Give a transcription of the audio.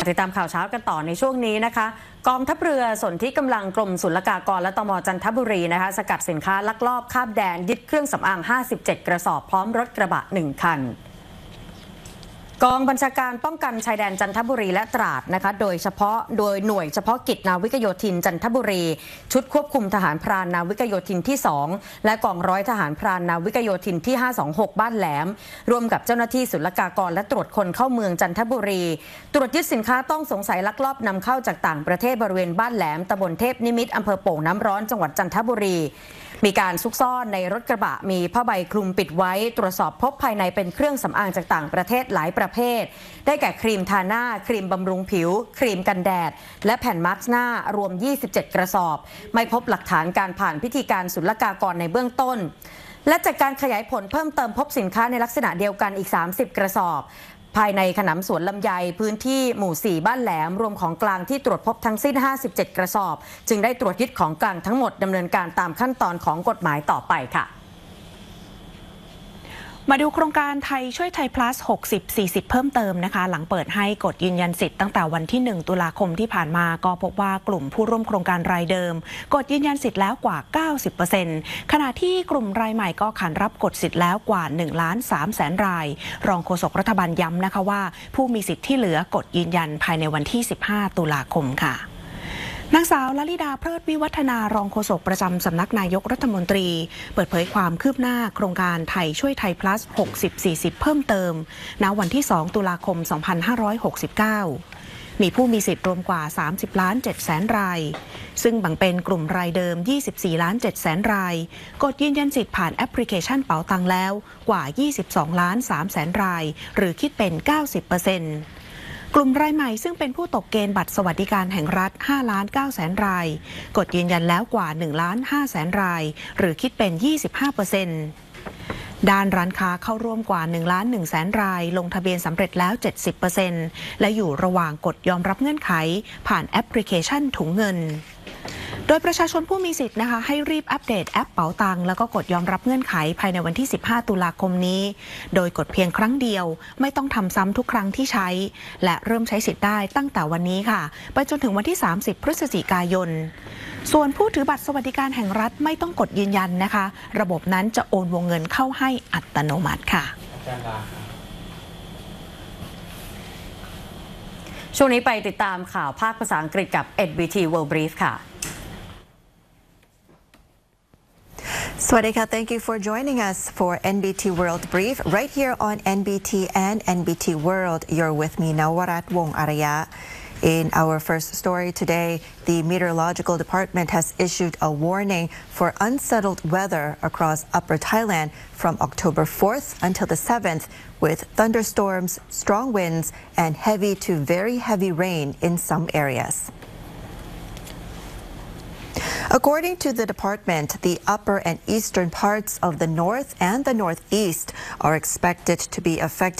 ติดตามข่าวเช้ากันต่อในช่วงนี้นะคะกองทัพเรือส่วนที่กำลังกรมศุลกากรและตม.จันทบุรีนะคะสกัดสินค้าลักลอบข้ามแดนยึดเครื่องสำอาง57กระสอบพร้อมรถกระบะ1คันกองบัญชาการป้องกันชายแดนจันทบุรีและตราดนะคะโดยหน่วยเฉพาะกิจนาวิกโยธินจันทบุรีชุดควบคุมทหารพรานนาวิกโยธินที่2และกองร้อยทหารพรานนาวิกโยธินที่526บ้านแหลมร่วมกับเจ้าหน้าที่ศุลกากรและตรวจคนเข้าเมืองจันทบุรีตรวจยึดสินค้าต้องสงสัยลักลอบนำเข้าจากต่างประเทศบริเวณบ้านแหลมตำบลเทพนิมิตรอำเภอโป่งน้ำร้อนจังหวัดจันทบุรีมีการซุกซ่อนในรถกระบะมีผ้าใบคลุมปิดไว้ตรวจสอบพบภายในเป็นเครื่องสำอางจากต่างประเทศหลายประเภทได้แก่ครีมทาหน้าครีมบำรุงผิวครีมกันแดดและแผ่นมาสก์หน้ารวม27กระสอบไม่พบหลักฐานการผ่านพิธีการศุลกากรในเบื้องต้นและจากการขยายผลเพิ่มเติมพบสินค้าในลักษณะเดียวกันอีก30กระสอบภายในขนำสวนลำไยพื้นที่หมู่4บ้านแหลมรวมของกลางที่ตรวจพบทั้งสิ้น57กระสอบจึงได้ตรวจยึดของกลางทั้งหมดดำเนินการตามขั้นตอนของกฎหมายต่อไปค่ะมาดูโครงการไทยช่วยไทย plus 60-40 เพิ่มเติมนะคะหลังเปิดให้กดยืนยันสิทธิ์ตั้งแต่วันที่1ตุลาคมที่ผ่านมาก็พบว่ากลุ่มผู้ร่วมโครงการรายเดิมกดยืนยันสิทธิ์แล้วกว่า 90% ขณะที่กลุ่มรายใหม่ก็ขานรับกดสิทธิ์แล้วกว่า 1,300,000 รายรองโฆษกรัฐบาลย้ำนะคะว่าผู้มีสิทธิ์ที่เหลือกดยืนยันภายในวันที่15ตุลาคมค่ะนางสาวลลิดาเพลิดวิวัฒนารองโฆษกประจำสำนักนายกรัฐมนตรีเปิดเผยความคืบหน้าโครงการไทยช่วยไทย plus 60-40 เพิ่มเติมณวันที่2ตุลาคม2569มีผู้มีสิทธิ์รวมกว่า 30,700,000 รายซึ่งแบ่งเป็นกลุ่มรายเดิม 24,700,000 รายกดยืนยันสิทธิ์ผ่านแอปพลิเคชันเป๋าตังแล้วกว่า 22,300,000 รายหรือคิดเป็น 90%กลุ่มรายใหม่ซึ่งเป็นผู้ตกเกณฑ์บัตรสวัสดิการแห่งรัฐ 5,900,000 รายกดยืนยันแล้วกว่า 1,500,000 รายหรือคิดเป็น 25%ด้านร้านค้าเข้าร่วมกว่า 1,100,000 รายลงทะเบียนสำเร็จแล้ว 70% และอยู่ระหว่างกดยอมรับเงื่อนไขผ่านแอปพลิเคชันถุงเงินโดยประชาชนผู้มีสิทธิ์นะคะให้รีบอัปเดตแอปเป๋าตังแล้วก็กดยอมรับเงื่อนไขภายในวันที่15ตุลาคมนี้โดยกดเพียงครั้งเดียวไม่ต้องทำซ้ำทุกครั้งที่ใช้และเริ่มใช้สิทธิ์ได้ตั้งแต่วันนี้ค่ะไปจนถึงวันที่30พฤศจิกายนส่วนผู้ถือบัตรสวัสดิการแห่งรัฐไม่ต้องกดยืนยันนะคะระบบนั้นจะโอนวงเงินเข้าให้อัตโนมัติค่ะช่วงนี้ไปติดตามข่าวภาคภาษาอังกฤษกับ NBT World Brief ค่ะ Swadika, thank you for joining us for NBT World Brief right here on NBT and NBT World. You're with me, Nawarat Wong Araya. In our first story today, the Meteorological Department has issued a warning for unsettled weather across Upper Thailand from October 4th until the 7th, with thunderstorms, strong winds, and heavy to very heavy rain in some areas. According to the department, the upper and eastern parts of the north and the northeast are expected to be affected